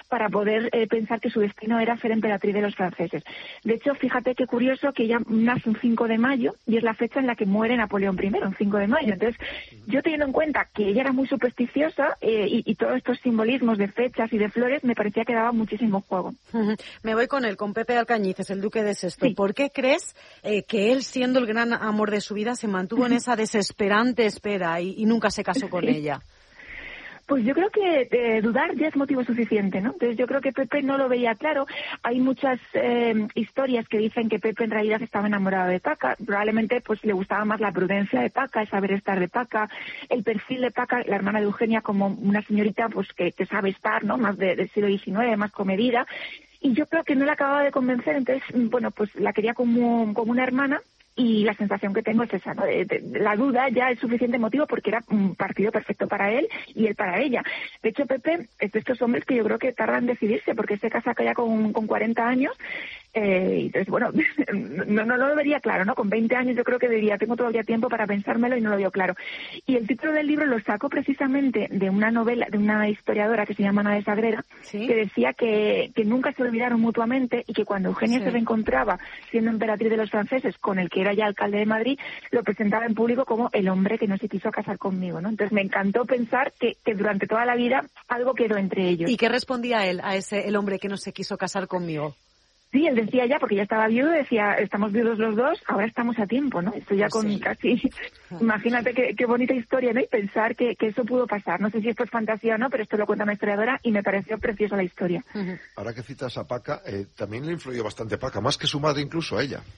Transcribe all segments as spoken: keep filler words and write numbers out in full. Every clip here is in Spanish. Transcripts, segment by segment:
para poder eh, pensar que su destino era ser emperatriz de los franceses. De hecho, fíjate qué curioso que ella nace un cinco de mayo y es la fecha en la que muere Napoleón primero, un cinco de mayo. Entonces, yo teniendo en cuenta que ella era muy supersticiosa eh, y, y todos estos simbolismos de fechas y de flores, me parecía que daba muchísimo juego. Me voy con él, con Pepe Alcañices, el duque de Sexto. Sí. ¿Por qué crees eh, que él, siendo el gran amor de su vida, se mantuvo en esa desesperante espera y, y nunca se casó con sí. ella? Pues yo creo que eh, dudar ya es motivo suficiente, ¿no? Entonces yo creo que Pepe no lo veía claro. Hay muchas eh, historias que dicen que Pepe en realidad estaba enamorado de Paca. Probablemente pues le gustaba más la prudencia de Paca, el saber estar de Paca, el perfil de Paca, la hermana de Eugenia, como una señorita pues que, que sabe estar, ¿no? Más de, del siglo diecinueve, más comedida. Y yo creo que no la acababa de convencer, entonces, bueno, pues la quería como, como una hermana. Y la sensación que tengo es esa, ¿no? De, de, de, la duda ya es suficiente motivo porque era un partido perfecto para él y él para ella. De hecho, Pepe es de estos hombres que yo creo que tardan en decidirse porque se casa ya con, con cuarenta años. Eh, entonces, bueno, no, no, no lo vería claro, ¿no? Con veinte años yo creo que diría, tengo todavía tiempo para pensármelo y no lo veo claro. Y el título del libro lo saco precisamente de una novela, de una historiadora que se llama Ana de Sagrera, ¿sí? Que decía que, que nunca se olvidaron mutuamente y que cuando Eugenia sí. se reencontraba siendo emperatriz de los franceses con el que era ya alcalde de Madrid, lo presentaba en público como el hombre que no se quiso casar conmigo, ¿no? Entonces me encantó pensar que, que durante toda la vida algo quedó entre ellos. ¿Y qué respondía él a ese el hombre que no se quiso casar conmigo? Sí, él decía ya, porque ya estaba viudo, decía, estamos viudos los dos, ahora estamos a tiempo, ¿no? Estoy ya con sí. casi, imagínate qué, qué bonita historia, ¿no? Y pensar que, que eso pudo pasar. No sé si esto es fantasía o no, pero esto lo cuenta una historiadora y me pareció preciosa la historia. Uh-huh. Ahora que citas a Paca, eh, también le influyó bastante Paca, más que su madre incluso a ella.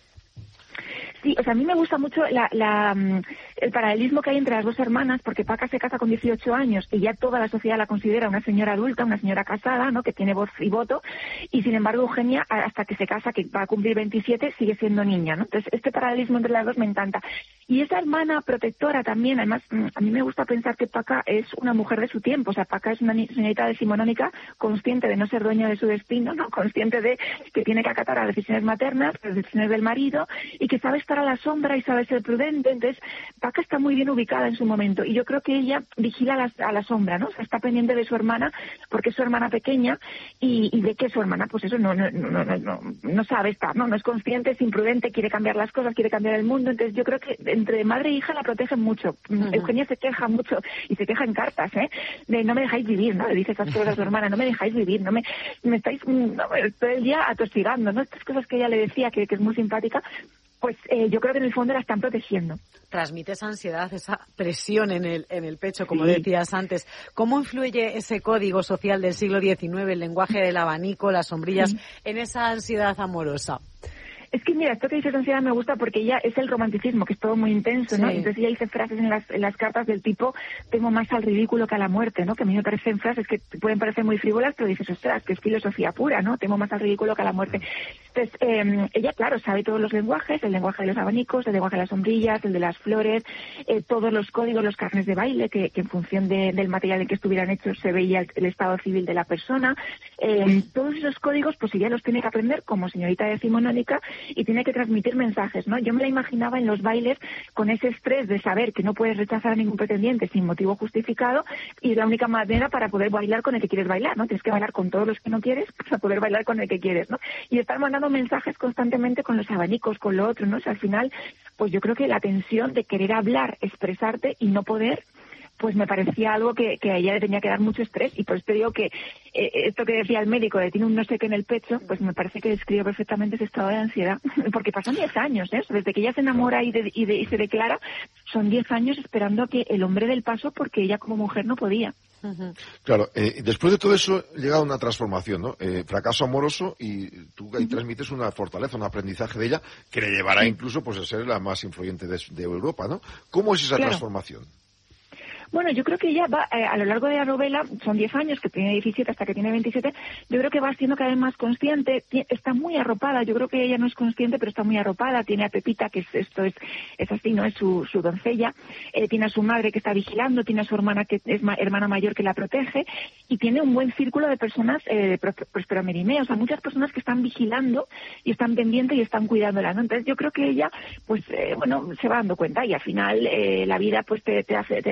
Sí, o sea, a mí me gusta mucho la, la, el paralelismo que hay entre las dos hermanas, porque Paca se casa con dieciocho años y ya toda la sociedad la considera una señora adulta, una señora casada, ¿no? Que tiene voz y voto, y sin embargo Eugenia, hasta que se casa, que va a cumplir veintisiete, sigue siendo niña, ¿no? Entonces, este paralelismo entre las dos me encanta. Y esa hermana protectora también, además, a mí me gusta pensar que Paca es una mujer de su tiempo, o sea, Paca es una señorita decimonónica consciente de no ser dueña de su destino, ¿no? Consciente de que tiene que acatar las decisiones maternas, las decisiones del marido, y que sabe estar a la sombra y sabe ser prudente. Entonces, Paca está muy bien ubicada en su momento y yo creo que ella vigila a la, a la sombra, ¿no? O sea, está pendiente de su hermana porque es su hermana pequeña y, y de que su hermana, pues eso, no, no, no, no, no, no sabe estar, ¿no? No es consciente, es imprudente, quiere cambiar las cosas, quiere cambiar el mundo. Entonces, yo creo que entre madre e hija la protegen mucho. Uh-huh. Eugenia se queja mucho y se queja en cartas, ¿eh? De no me dejáis vivir, ¿no? Le dice esas cosas a su hermana, no me dejáis vivir, no me, me estáis no, todo el día atosigando, ¿no? Estas cosas que ella le decía, que, que es muy simpática. Pues eh, yo creo que en el fondo la están protegiendo. Transmite esa ansiedad, esa presión en el en el pecho, como sí. decías antes. ¿Cómo influye ese código social del siglo diecinueve, el lenguaje del abanico, las sombrillas, sí. en esa ansiedad amorosa? Es que mira, esto que dices ansiedad me gusta porque ella es el romanticismo, que es todo muy intenso, ¿no? Sí. Entonces ella dice frases en las, en las cartas del tipo, temo más al ridículo que a la muerte, ¿no? Que a mí me parecen frases que pueden parecer muy frívolas, pero dices, ostras, que es filosofía pura, ¿no? Temo más al ridículo que a la muerte. Entonces, eh, ella, claro, sabe todos los lenguajes, el lenguaje de los abanicos, el lenguaje de las sombrillas, el de las flores, eh, todos los códigos, los carnes de baile, que, que en función de, del material en que estuvieran hechos se veía el, el estado civil de la persona. Eh, todos esos códigos, pues ella los tiene que aprender como señorita decimonónica y tiene que transmitir mensajes, ¿no? Yo me la imaginaba en los bailes con ese estrés de saber que no puedes rechazar a ningún pretendiente sin motivo justificado y la única manera para poder bailar con el que quieres bailar, ¿no? Tienes que bailar con todos los que no quieres para poder bailar con el que quieres, ¿no? Y estar mandando mensajes constantemente con los abanicos, con lo otro, ¿no? O sea, al final, pues yo creo que la tensión de querer hablar, expresarte y no poder, pues me parecía algo que, que a ella le tenía que dar mucho estrés y por eso te digo que eh, esto que decía el médico de tiene un no sé qué en el pecho, pues me parece que describe perfectamente ese estado de ansiedad, porque pasan diez años, ¿eh? Desde que ella se enamora y, de, y, de, y se declara, son diez años esperando que el hombre dé el paso porque ella como mujer no podía. Uh-huh. Claro, eh, después de todo eso llega una transformación, ¿no? Eh, fracaso amoroso y tú ahí uh-huh. transmites una fortaleza, un aprendizaje de ella que le llevará sí. incluso pues a ser la más influyente de, de Europa, ¿no? ¿Cómo es esa claro. transformación? Bueno, yo creo que ella va, eh, a lo largo de la novela, son diez años, que tiene diecisiete hasta que tiene veintisiete, yo creo que va siendo cada vez más consciente, t- está muy arropada, yo creo que ella no es consciente, pero está muy arropada, tiene a Pepita, que es, esto es, es así, ¿no? Es su, su doncella, eh, tiene a su madre que está vigilando, tiene a su hermana que es ma- hermana mayor que la protege, y tiene un buen círculo de personas, eh, Próspero Merineo, o sea, muchas personas que están vigilando y están pendientes y están cuidándola, ¿no? Entonces yo creo que ella, pues, eh, bueno, se va dando cuenta y al final eh, la vida, pues, te, te hace, te hace aprender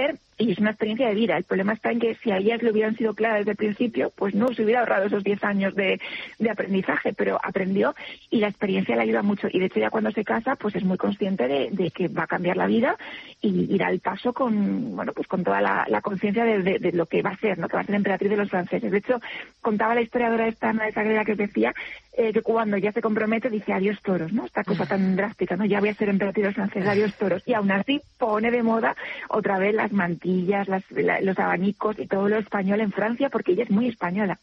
aprender y es una experiencia de vida. El problema está en que si a ellas le hubieran sido claras desde el principio, pues no se hubiera ahorrado esos diez años de, de aprendizaje, pero aprendió y la experiencia le ayuda mucho. Y de hecho ya cuando se casa, pues es muy consciente de, de que va a cambiar la vida y irá al paso con, bueno, pues con toda la, la conciencia de, de, de lo que va a ser, ¿no? Que va a ser emperatriz de los franceses. De hecho, contaba la historiadora esta Ana de Sagrera que decía eh, que cuando ya se compromete dice adiós toros, ¿no? Esta cosa tan drástica, ¿no? Ya voy a ser emperatriz de los franceses, adiós toros. Y aún así pone de moda otra vez las mantillas, las, la, los abanicos y todo lo español en Francia porque ella es muy española.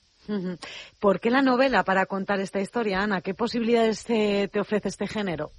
¿Por qué la novela para contar esta historia, Ana? ¿Qué posibilidades te, te ofrece este género?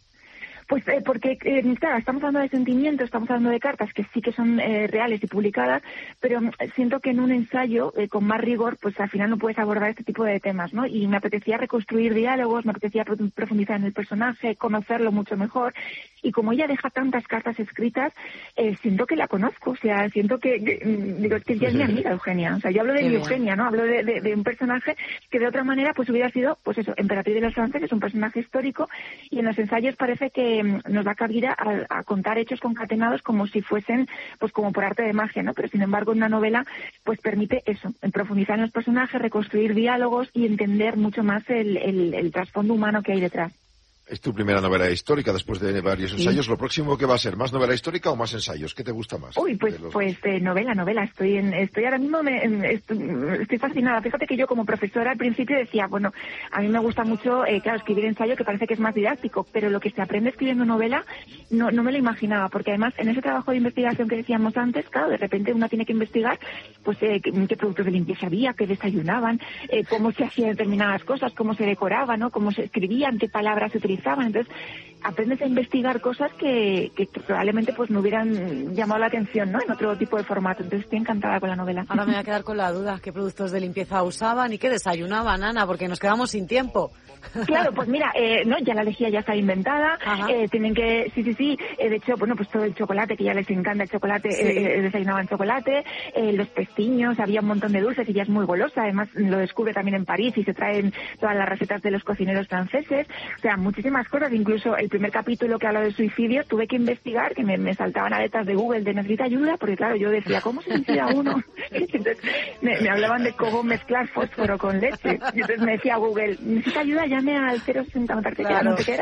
Pues eh, porque, eh, claro, estamos hablando de sentimientos, estamos hablando de cartas que sí que son eh, reales y publicadas, pero eh, siento que en un ensayo eh, con más rigor, pues al final no puedes abordar este tipo de temas, ¿no? Y me apetecía reconstruir diálogos, me apetecía profundizar en el personaje, conocerlo mucho mejor, y como ella deja tantas cartas escritas, eh, siento que la conozco, o sea, siento que, que digo, que ella es mi amiga Eugenia, o sea, yo hablo de mi Eugenia, ¿no? Hablo de, de, de un personaje que de otra manera pues hubiera sido, pues eso, emperatriz de los franceses, un personaje histórico, y en los ensayos parece que nos da cabida a, a contar hechos concatenados como si fuesen, pues como por arte de magia, ¿no? Pero sin embargo una novela pues permite eso, profundizar en los personajes, reconstruir diálogos y entender mucho más el, el, el trasfondo humano que hay detrás. Es tu primera novela histórica después de varios ensayos. Sí. ¿Lo próximo qué va a ser? ¿Más novela histórica o más ensayos? ¿Qué te gusta más? Uy, pues pues eh, novela, novela. Estoy en, estoy ahora mismo, me, en, estoy, estoy fascinada. Fíjate que yo como profesora al principio decía, bueno, a mí me gusta mucho, eh, claro, escribir ensayo que parece que es más didáctico, pero lo que se aprende escribiendo novela no, no me lo imaginaba, porque además en ese trabajo de investigación que decíamos antes, claro, de repente uno tiene que investigar, pues eh, qué, qué productos de limpieza había, qué desayunaban, eh, cómo se hacían determinadas cosas, cómo se decoraban, ¿no? Cómo se escribían, qué palabras se utilizaban. Entonces aprendes a investigar cosas que, que probablemente pues no hubieran llamado la atención, ¿no? En otro tipo de formato. Entonces estoy encantada con la novela. Ahora me voy a quedar con la duda. ¿Qué productos de limpieza usaban y qué desayunaban, Ana? Porque nos quedamos sin tiempo. Claro, pues mira, eh, no, ya la lejía ya está inventada. Eh, tienen que, sí, sí, sí. Eh, de hecho, bueno, pues todo el chocolate, que ya les encanta el chocolate, sí. eh, desayunaban chocolate. Eh, los pestiños, había un montón de dulces y ella es muy golosa. Además, lo descubre también en París y se traen todas las recetas de los cocineros franceses. O sea, muchísimas cosas. Incluso el primer capítulo que habla de suicidio, tuve que investigar, que me, me saltaban aletas de Google de necesita ayuda, porque claro, yo decía, ¿cómo se suicida uno? Entonces me, me hablaban de cómo mezclar fósforo con leche. Y entonces me decía Google, necesita ayuda, llame al cero sesenta, no te queda, no te queda.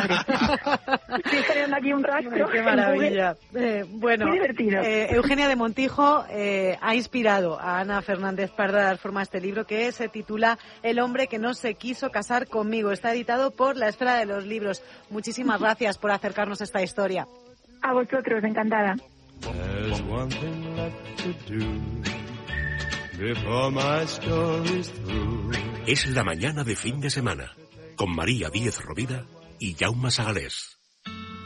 Estoy generando aquí un rastro. Qué maravilla. Eh, bueno, muy divertido. Eh, Eugenia de Montijo eh, ha inspirado a Ana Fernández para dar forma a este libro que se titula El hombre que no se quiso casar conmigo. Está editado por La Esfera de los Libros. Muchísimas gracias por acercarnos a esta historia. A vosotros, encantada. Es la mañana de fin de semana con María Díez Rovira y Jaume Sagalés.